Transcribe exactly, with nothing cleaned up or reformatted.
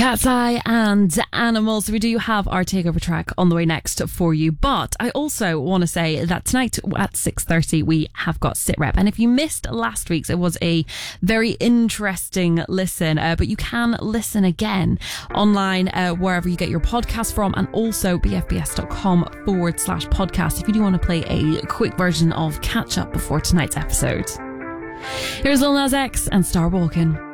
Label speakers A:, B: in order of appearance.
A: Cat's Eye and Animals. We do have our takeover track on the way next for you, but I also want to say that tonight at six thirty we have got Sit Rep, and if you missed last week's, it was a very interesting listen, uh, but you can listen again online uh, wherever you get your podcast from, and also bfbs.com forward slash podcast if you do want to play a quick version of catch up before tonight's episode. Here's Lil Nas X and Star Walking.